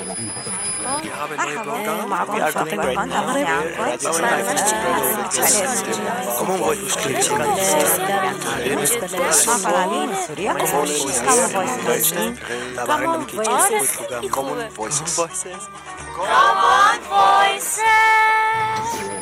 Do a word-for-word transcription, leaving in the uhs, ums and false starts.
Wir haben neue Blogger. معكم We are فاطمة doing great من now. المغرب. Comment voices عبر من سوريا. Common voices. Common voices. Common Voices.